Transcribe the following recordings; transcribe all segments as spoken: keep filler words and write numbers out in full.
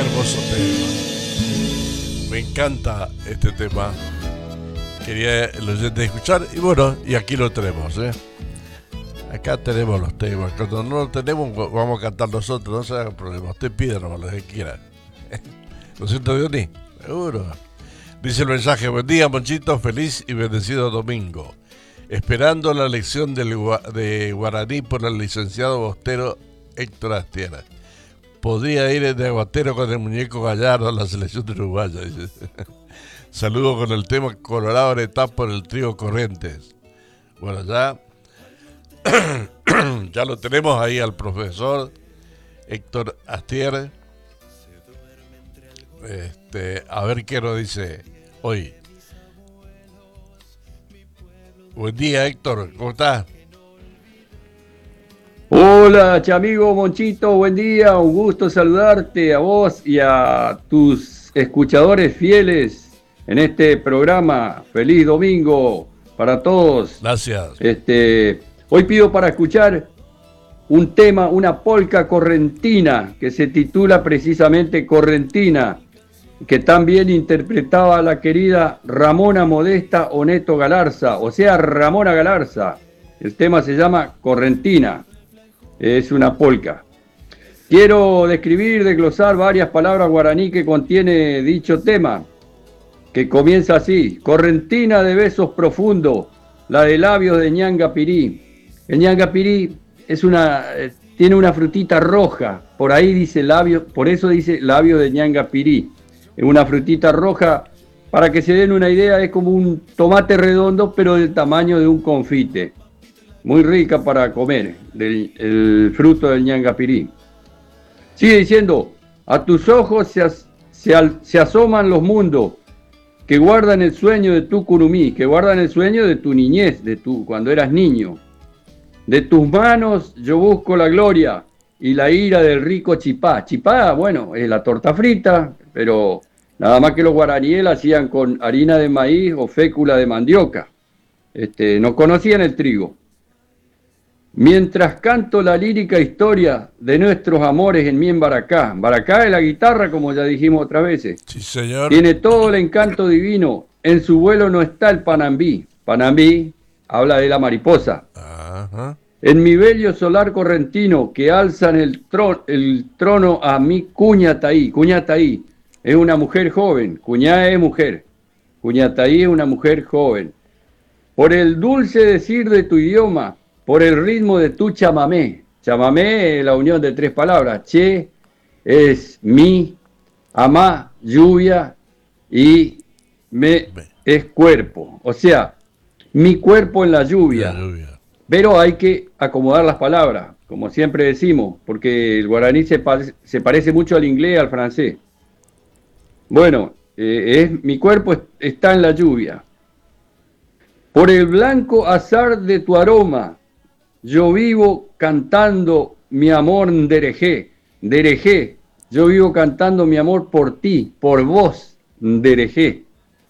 hermoso tema. Me encanta este tema. Quería el oyente escuchar y bueno, y aquí lo tenemos, ¿eh? Acá tenemos los temas. Cuando no lo tenemos, vamos a cantar nosotros, no se hagan problema. Usted pide nomás lo que quiera. ¿No es cierto, Diony? Seguro. Dice el mensaje: buen día, Monchito, feliz y bendecido domingo. Esperando la lección del, de guaraní por el licenciado bostero Héctor Astiera. Podría ir de aguatero con el muñeco Gallardo a la selección de Uruguaya. Dice. Saludo con el tema Colorado Aretá por el trío Corrientes. Bueno, ya, ya lo tenemos ahí al profesor Héctor Astiera. Este, a ver qué nos dice hoy. Buen día, Héctor, ¿cómo estás? Hola, chamigo Monchito, buen día, un gusto saludarte a vos y a tus escuchadores fieles en este programa. Feliz domingo para todos. Gracias. Este, hoy pido para escuchar un tema, una polca correntina, que se titula precisamente Correntina, que también interpretaba la querida Ramona Modesta Oneto Galarza, o sea, Ramona Galarza. El tema se llama Correntina, es una polca. Quiero describir, desglosar varias palabras guaraní que contiene dicho tema, que comienza así: Correntina de besos profundos, la de labios de ñangapirí. El ñangapirí es una, eh, tiene una frutita roja, por ahí dice labio, por eso dice labio de ñangapirí. Es una frutita roja, para que se den una idea, es como un tomate redondo, pero del tamaño de un confite. Muy rica para comer, del, el fruto del ñangapirí. Sigue diciendo: a tus ojos se, as, se, al, se asoman los mundos, que guardan el sueño de tu curumí, que guardan el sueño de tu niñez, de tu, cuando eras niño. De tus manos yo busco la gloria y la ira del rico chipá. Chipá, bueno, es la torta frita, pero nada más que los guaraníes la hacían con harina de maíz o fécula de mandioca. Este, no conocían el trigo. Mientras canto la lírica historia de nuestros amores en mi embaracá. Baracá es la guitarra, como ya dijimos otras veces. Sí, señor. Tiene todo el encanto divino. En su vuelo no está el panambí. Panambí habla de la mariposa. Ajá. En mi bello solar correntino, que alzan el, tron, el trono a mi Cuñataí. Cuñataí es una mujer joven. Cuñá es mujer. Cuñataí es una mujer joven. Por el dulce decir de tu idioma, por el ritmo de tu chamamé. Chamamé es la unión de tres palabras. Che es mi, amá, lluvia, y me es cuerpo. O sea, mi cuerpo en la lluvia. La lluvia. Pero hay que acomodar las palabras, como siempre decimos, porque el guaraní se, pare, se parece mucho al inglés y al francés. Bueno, eh, es, mi cuerpo está en la lluvia. Por el blanco azar de tu aroma, yo vivo cantando mi amor nderejé. Nderejé, yo vivo cantando mi amor por ti, por vos, nderejé.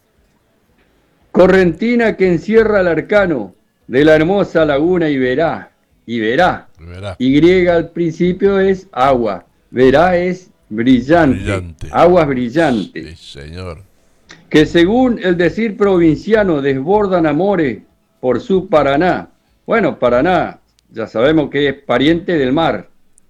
Correntina que encierra el arcano de la hermosa laguna Iberá. Iberá. Verá. Y al principio es agua. Verá es brillante. Brillante. Aguas brillantes. Sí, señor. Que según el decir provinciano desbordan amores por su Paraná. Bueno, Paraná, ya sabemos que es pariente del mar.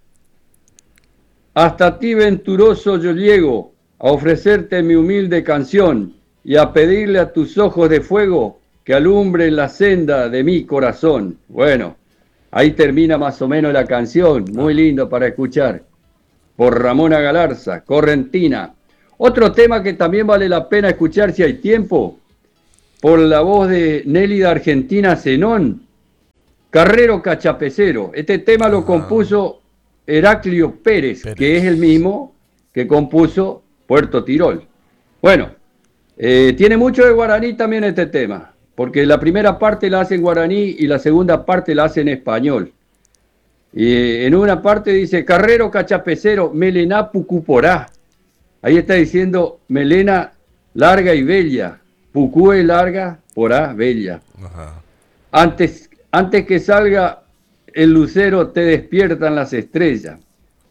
Hasta ti, venturoso, yo llego a ofrecerte mi humilde canción y a pedirle a tus ojos de fuego que alumbren la senda de mi corazón. Bueno, ahí termina más o menos la canción, muy lindo para escuchar. Por Ramona Galarza, Correntina. Otro tema que también vale la pena escuchar si hay tiempo, por la voz de Nélida Argentina Zenón, Carrero Cachapecero. Este tema lo compuso Heraclio Pérez, Pérez, que es el mismo que compuso Puerto Tirol. Bueno, eh, tiene mucho de guaraní también este tema, porque la primera parte la hace en guaraní y la segunda parte la hace en español. Y en una parte dice: Carrero Cachapecero, melená pucuporá. Ahí está diciendo melena larga y bella. Pucú es larga, porá, bella. Ajá. Antes, antes que salga el lucero te despiertan las estrellas.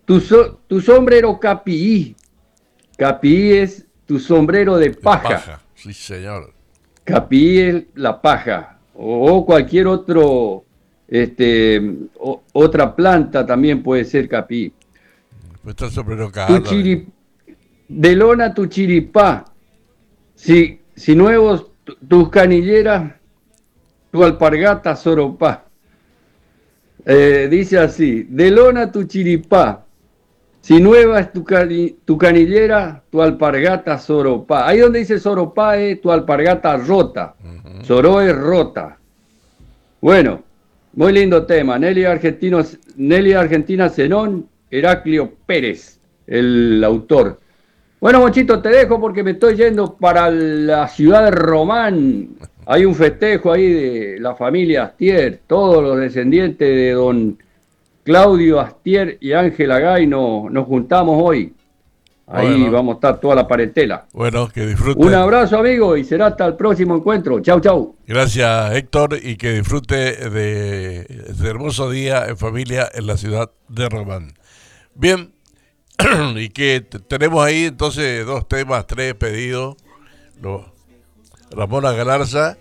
Tu, so- tu sombrero capií. Capií es tu sombrero de paja. Paja, sí señor. Capií es la paja. O, o cualquier otro, este, o- otra planta también puede ser capií. Después está el sombrero Tu cagado. chiri, de lona tu chiripá. Si, si nuevos tu- tus canilleras, tu alpargata soropá. Eh, dice así, de lona tu chiripá. Si nueva es tu, cani- tu canillera, tu alpargata soropá. Ahí donde dice soropá es tu alpargata rota. Soró es rota. Bueno, muy lindo tema. Nelly, Argentino, Nelly Argentina Zenón, Heraclio Pérez, el autor. Bueno, Monchito, te dejo porque me estoy yendo para la ciudad de Román. Hay un festejo ahí de la familia Astier, todos los descendientes de don Claudio Astier y Ángela Gay no, nos juntamos hoy. Ahí Bueno. vamos a estar toda la parentela. Bueno, que disfruten. Un abrazo, amigo, y será hasta el próximo encuentro. Chau, chau. Gracias, Héctor, y que disfrute de este hermoso día en familia en la ciudad de Román. Bien, y que t- tenemos ahí entonces dos temas, tres pedidos. Lo- Ramona Galarza,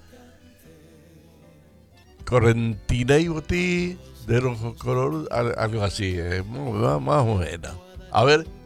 Correntina y Botí, de los color, al- algo así, eh, más, más o menos. A ver.